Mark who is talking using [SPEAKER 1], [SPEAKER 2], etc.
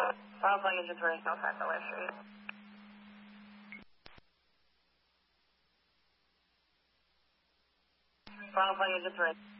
[SPEAKER 1] Final flight engine 3, Southside Bel Air Street. Final flight engine 3.